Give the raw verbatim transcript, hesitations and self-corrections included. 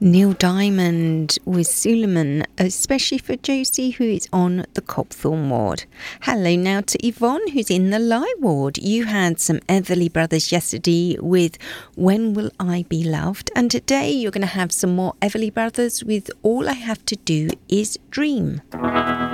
Neil Diamond with Suleiman, especially for Josie, who is on the Copthorne ward. Hello now to Yvonne, who's in the Light ward. You had some Everly Brothers yesterday with When Will I Be Loved? And today you're going to have some more Everly Brothers with All I Have to Do Is Dream.